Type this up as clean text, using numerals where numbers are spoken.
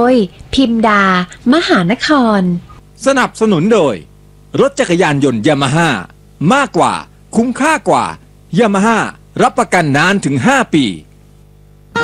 ยพิมดามหานครสนับสนุนโดยรถจักรยานยนต์ยามาฮ่ามากกว่าคุ้มค่ากว่ายามาฮ่ารับประกันนานถึง5 ปี